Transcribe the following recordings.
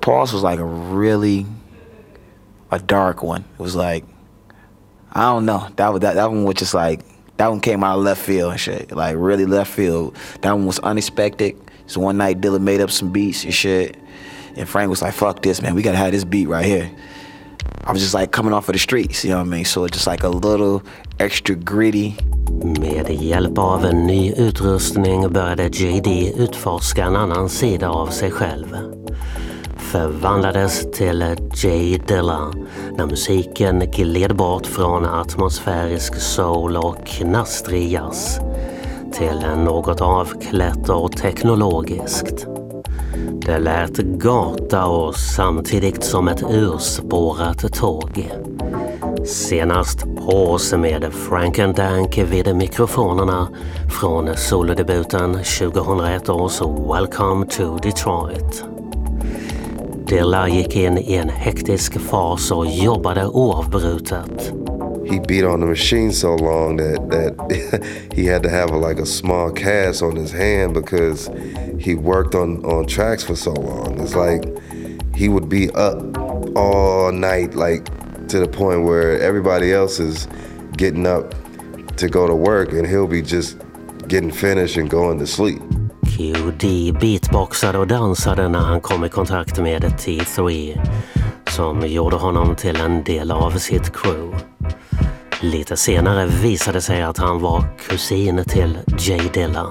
Pause was like a dark one. It was like, I don't know. That one was just like, that one came out of left field and shit. Like really left field. That one was unexpected. So one night Dilla made up some beats and shit. And Frank was like, fuck this, man. We gotta have this beat right here. I was just like coming off of the streets, you know what I mean? So it's just like a little extra gritty. Med hjälp av en ny utrustning började JD utforska en annan sida av sig själv. Förvandlades till J Dilla när musiken gled bort från atmosfärisk soul och knastrig jazz till något avklätt och teknologiskt. Det lät gata och samtidigt som ett urspårat tåg. Senast på oss med Frank and Dank vid mikrofonerna från solodebuten 2001 års Welcome to Detroit. Dilla gick in i en hektisk fas och jobbade oavbrutet. He beat on the machine so long that he had to have a small cast on his hand because he worked on tracks for so long. It's like he would be up all night, like to the point where everybody else is getting up to go to work and he'll be just getting finished and going to sleep. QD beatboxade och dansade när han kom i kontakt med T3 som gjorde honom till en del av sitt crew. Lite senare visade sig att han var kusin till J Dilla.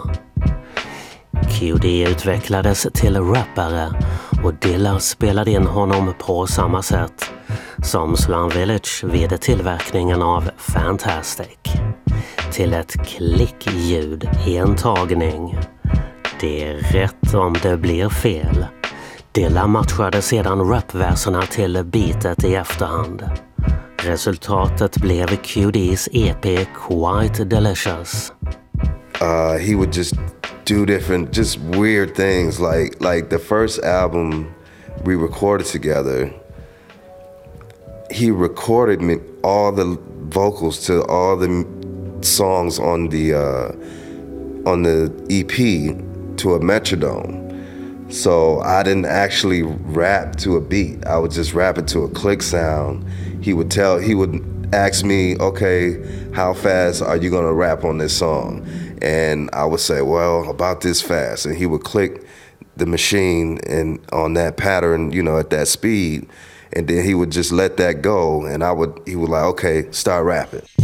QD utvecklades till rappare och Dilla spelade in honom på samma sätt som Slum Village vid tillverkningen av Fantastic. Till ett klickljud i en tagning. Det är rätt om det blir fel. Dilla matchade sedan rapverserna till beatet i efterhand. Resultatet blev QD's EP Quite Delicious. He would just do different, just weird things. Like the first album we recorded together, he recorded me all the vocals to all the songs on the EP to a metronome. So I didn't actually rap to a beat. I would just rap it to a click sound. He would ask me, okay, how fast are you gonna rap on this song? And I would say, well, about this fast. And he would click the machine and on that pattern, at that speed. And then he would just let that go. And he would like, okay, start rapping.